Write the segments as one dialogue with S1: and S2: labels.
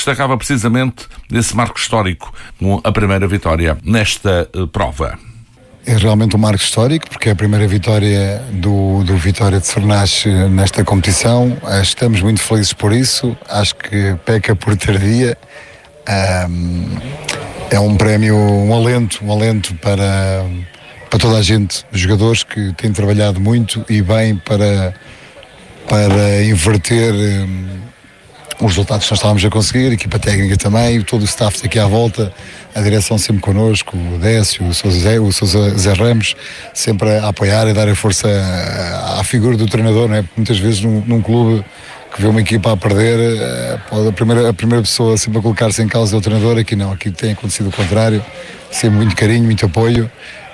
S1: destacava precisamente esse marco histórico com a primeira vitória nesta prova.
S2: É realmente um marco histórico, porque é a primeira vitória do Vitória de Sernach nesta competição. Estamos muito felizes por isso. Acho que peca por tardia. É um prémio, um alento para toda a gente, os jogadores que têm trabalhado muito e bem para inverter os resultados que nós estávamos a conseguir, a equipa técnica também, todo o staff aqui à volta, a direção sempre connosco, o Décio, o Sousa Zé Ramos, sempre a apoiar e dar a força à figura do treinador, não é? Porque muitas vezes num clube que vê uma equipa a perder, a primeira pessoa sempre a colocar-se em causa é o treinador. Aqui não, aqui tem acontecido o contrário, sempre muito carinho, muito apoio,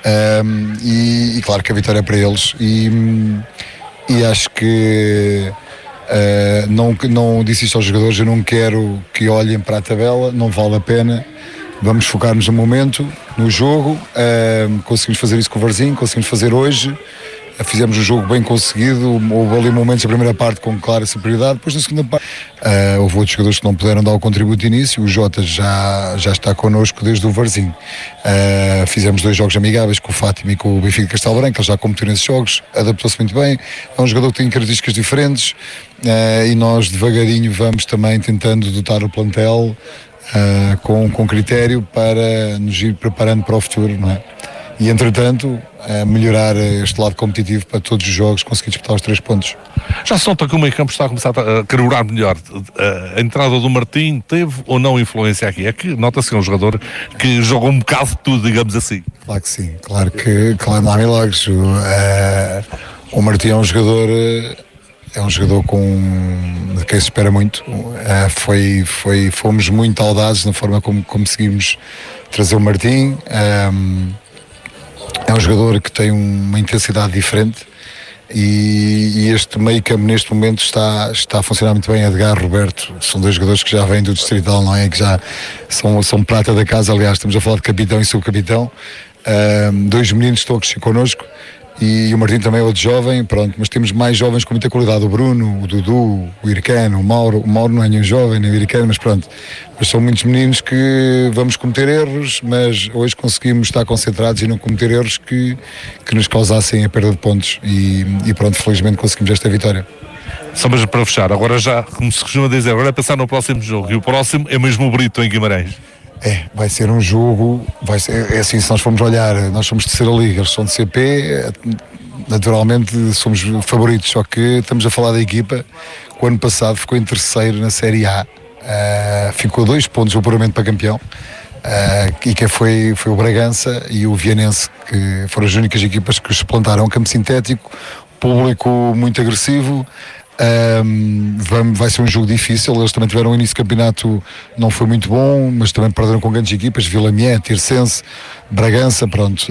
S2: e claro que a vitória é para eles, e acho que não disse isto aos jogadores, eu não quero que olhem para a tabela, não vale a pena, vamos focar-nos no momento, no jogo. Conseguimos fazer isso com o Varzim, conseguimos fazer hoje, fizemos um jogo bem conseguido, houve ali momentos da primeira parte com clara superioridade, depois na segunda parte houve outros jogadores que não puderam dar o contributo de início, o Jota já está connosco desde o Varzim. Fizemos 2 jogos amigáveis com o Fátima e com o Benfica de Castelo Branco, ele já competiu nesses jogos, adaptou-se muito bem, é um jogador que tem características diferentes, e nós devagarinho vamos também tentando dotar o plantel com critério para nos ir preparando para o futuro, não é? E entretanto melhorar este lado competitivo para todos os jogos, conseguir disputar os 3 pontos.
S1: Já se nota que o meio campo está a começar a carburar melhor. A entrada do Martim teve ou não influência aqui? É que nota-se que é um jogador que jogou um bocado de tudo, digamos assim.
S2: Claro que sim, claro não há milagres. O Martim é um jogador de quem se espera muito. Fomos muito audazes na forma como conseguimos trazer o Martim. É um jogador que tem uma intensidade diferente, e este meio campo neste momento está a funcionar muito bem. Edgar, Roberto, são 2 jogadores que já vêm do Distrital, não é? Que já são prata da casa. Aliás, estamos a falar de capitão e subcapitão, 2 meninos que estão a crescer connosco, e o Martim também é outro jovem, pronto, mas temos mais jovens com muita qualidade, o Bruno, o Dudu, o Ircano, o Mauro não é nenhum jovem, nem o Ircano, mas pronto, mas são muitos meninos que vamos cometer erros, mas hoje conseguimos estar concentrados e não cometer erros que nos causassem a perda de pontos, e pronto, felizmente conseguimos esta vitória.
S1: Só mesmo para fechar, agora já, como se costuma dizer, agora é pensar no próximo jogo, e o próximo é mesmo o Brito em Guimarães.
S2: Vai ser um jogo, é assim, se nós formos olhar, nós somos de terceira liga, eles são de CP, naturalmente somos favoritos, só que estamos a falar da equipa que o ano passado ficou em terceiro na Série A, ficou 2 pontos o apuramento para campeão, e que foi o Bragança e o Vianense, que foram as únicas equipas que se plantaram um campo sintético, público muito agressivo. Vai ser um jogo difícil. Eles também tiveram um início de campeonato, não foi muito bom, mas também perderam com grandes equipas, Vila Mié, Tirsense, Bragança, pronto.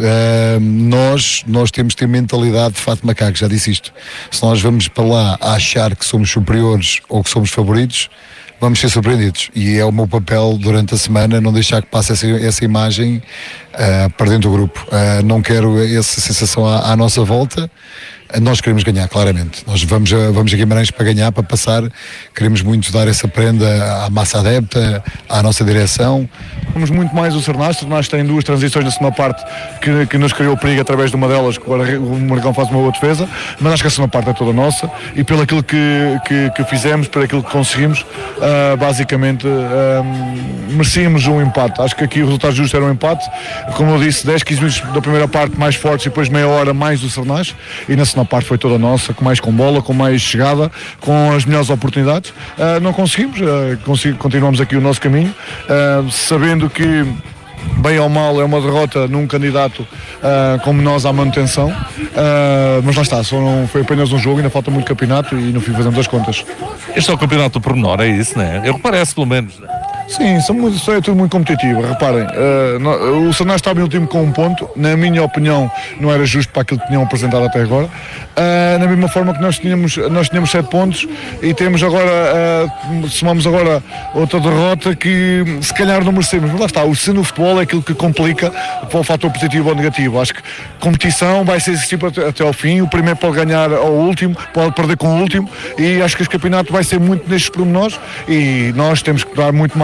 S2: Nós temos de ter mentalidade de fato macaco, já disse isto. Se nós vamos para lá a achar que somos superiores ou que somos favoritos, vamos ser surpreendidos, e é o meu papel durante a semana não deixar que passe essa imagem para dentro do grupo. Não quero essa sensação à nossa volta. Nós queremos ganhar, claramente. Nós vamos a Guimarães para ganhar, para passar. Queremos muito dar essa prenda à massa adepta, à nossa direção.
S3: Vamos muito mais o Sernach. O Sernach tem 2 transições na segunda parte que nos criou perigo através de uma delas, que o Marcão faz uma boa defesa, mas acho que a segunda parte é toda nossa, e pelo aquilo que fizemos, por aquilo que conseguimos, basicamente merecíamos um empate. Acho que aqui o resultado justo era um empate, como eu disse, 10, 15 minutos da primeira parte mais fortes e depois meia hora mais do Sernach, e na segunda parte foi toda nossa, com bola, com mais chegada, com as melhores oportunidades. Não conseguimos, continuamos aqui o nosso caminho, sabendo que bem ou mal é uma derrota num candidato como nós à manutenção, mas lá está, foi apenas um jogo, ainda falta muito campeonato e no fim fazemos as contas.
S1: Este é o campeonato do pormenor, é isso, não é? Eu parece, pelo menos, não é?
S3: Sim, é tudo muito competitivo. Reparem, o Sernach estava em último com 1 ponto. Na minha opinião, não era justo para aquilo que tinham apresentado até agora. Na mesma forma que nós tínhamos 7 pontos e temos agora, somamos agora outra derrota que se calhar não merecemos. Mas lá está, o sino do futebol é aquilo que complica para o fator positivo ou negativo. Acho que competição vai ser existir até ao fim. O primeiro pode ganhar ao último, pode perder com o último, e acho que este campeonato vai ser muito nestes pormenores, e nós temos que dar muito mais